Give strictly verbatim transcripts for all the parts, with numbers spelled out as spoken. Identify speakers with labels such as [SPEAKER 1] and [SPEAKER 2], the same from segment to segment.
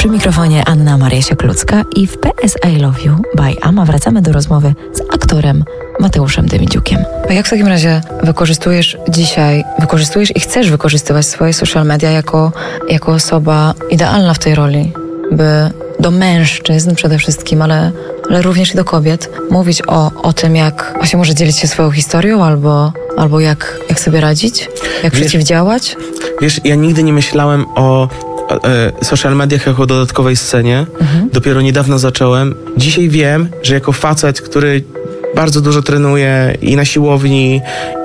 [SPEAKER 1] Przy mikrofonie Anna Maria Sieklucka i w P S I Love You by Ama wracamy do rozmowy z aktorem Mateuszem Demidziukiem.
[SPEAKER 2] A jak w takim razie wykorzystujesz dzisiaj, wykorzystujesz i chcesz wykorzystywać swoje social media jako, jako osoba idealna w tej roli, by do mężczyzn przede wszystkim, ale, ale również i do kobiet, mówić o, o tym, jak właśnie może dzielić się swoją historią albo, albo jak, jak sobie radzić, jak
[SPEAKER 3] wiesz,
[SPEAKER 2] przeciwdziałać?
[SPEAKER 3] Wiesz, ja nigdy nie myślałem o e, social mediach jako dodatkowej scenie. Mhm. Dopiero niedawno zacząłem. Dzisiaj wiem, że jako facet, który bardzo dużo trenuję i na siłowni,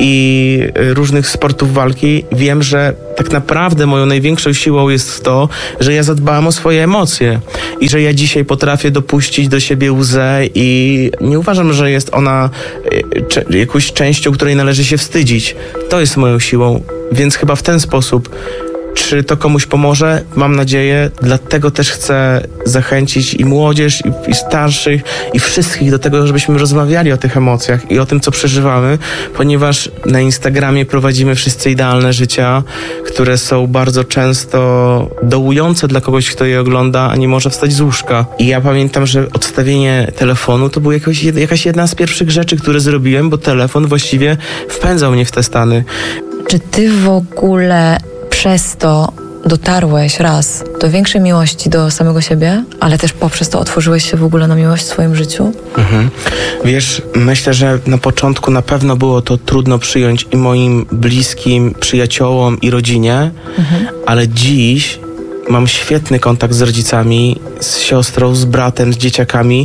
[SPEAKER 3] i różnych sportów walki, wiem, że tak naprawdę moją największą siłą jest to, że ja zadbałem o swoje emocje i że ja dzisiaj potrafię dopuścić do siebie łzę i nie uważam, że jest ona cze- jakąś częścią, której należy się wstydzić. To jest moją siłą, więc chyba w ten sposób. Czy to komuś pomoże? Mam nadzieję. Dlatego też chcę zachęcić i młodzież, i, i starszych, i wszystkich do tego, żebyśmy rozmawiali o tych emocjach i o tym, co przeżywamy, ponieważ na Instagramie prowadzimy wszyscy idealne życia, które są bardzo często dołujące dla kogoś, kto je ogląda, a nie może wstać z łóżka. I ja pamiętam, że odstawienie telefonu to była jakaś, jakaś jedna z pierwszych rzeczy, które zrobiłem, bo telefon właściwie wpędzał mnie w te stany.
[SPEAKER 2] Czy ty w ogóle przez to dotarłeś raz do większej miłości do samego siebie, ale też poprzez to otworzyłeś się w ogóle na miłość w swoim życiu?
[SPEAKER 3] Mhm. Wiesz, myślę, że na początku na pewno było to trudno przyjąć i moim bliskim, przyjaciołom i rodzinie, mhm. ale dziś mam świetny kontakt z rodzicami, z siostrą, z bratem, z dzieciakami,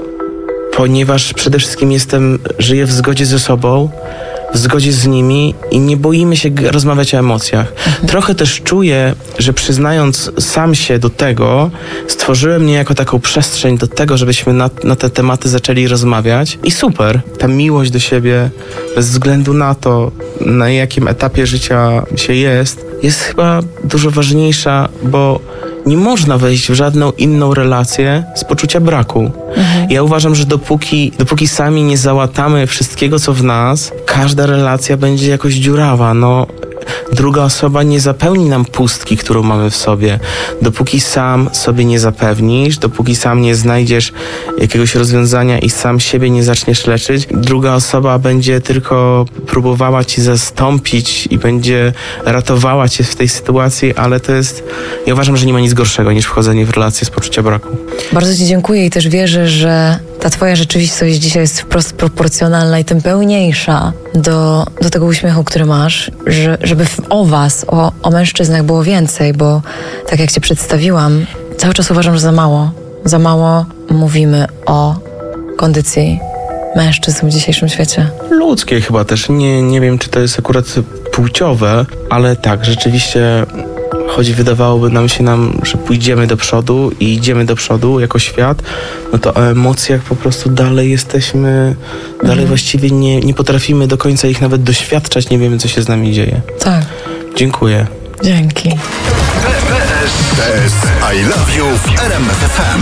[SPEAKER 3] ponieważ przede wszystkim jestem, żyję w zgodzie ze sobą, w zgodzie z nimi i nie boimy się g- rozmawiać o emocjach. Mhm. Trochę też czuję, że przyznając sam się do tego, stworzyłem niejako taką przestrzeń do tego, żebyśmy na, na te tematy zaczęli rozmawiać. I super, ta miłość do siebie, bez względu na to, na jakim etapie życia się jest, jest chyba dużo ważniejsza, bo nie można wejść w żadną inną relację z poczucia braku. Mhm. Ja uważam, że dopóki, dopóki sami nie załatamy wszystkiego, co w nas, każda relacja będzie jakoś dziurawa. No, druga osoba nie zapełni nam pustki, którą mamy w sobie. Dopóki sam sobie nie zapewnisz, dopóki sam nie znajdziesz jakiegoś rozwiązania i sam siebie nie zaczniesz leczyć, druga osoba będzie tylko próbowała ci zastąpić i będzie ratowała cię w tej sytuacji, ale to jest... Ja uważam, że nie ma nic gorszego niż wchodzenie w relację z poczucia braku.
[SPEAKER 2] Bardzo ci dziękuję i też wierzę, że ta twoja rzeczywistość dzisiaj jest wprost proporcjonalna i tym pełniejsza do, do tego uśmiechu, który masz, że, żeby o was, o, o mężczyznach było więcej, bo tak jak cię przedstawiłam, cały czas uważam, że za mało. Za mało mówimy o kondycji mężczyzn w dzisiejszym świecie.
[SPEAKER 3] Ludzkie chyba też. Nie, nie wiem, czy to jest akurat płciowe, ale tak, rzeczywiście... Choć wydawałoby nam się nam, że pójdziemy do przodu i idziemy do przodu jako świat, no to o emocjach po prostu dalej jesteśmy, mhm. dalej właściwie nie, nie potrafimy do końca ich nawet doświadczać, nie wiemy, co się z nami dzieje.
[SPEAKER 2] Tak.
[SPEAKER 3] Dziękuję.
[SPEAKER 2] Dzięki.
[SPEAKER 4] P S I Love You w R M F M.